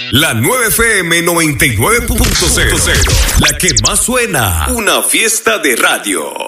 La 9FM 99.0, la que más suena, una fiesta de radio.